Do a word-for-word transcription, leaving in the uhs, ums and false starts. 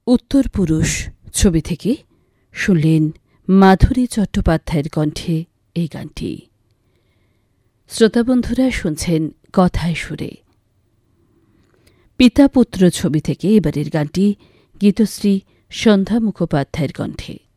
উত্তর পুরুষ ছবি থেকে শুনলেন মাধুরী চট্টোপাধ্যায়ের কণ্ঠে এই গানটি। শ্রোতাবন্ধুরা শুনছেন কথায় সুরে। পিতা পুত্র ছবি থেকে এবারের গানটি গীতশ্রী সন্ধ্যা মুখোপাধ্যায়ের কণ্ঠে।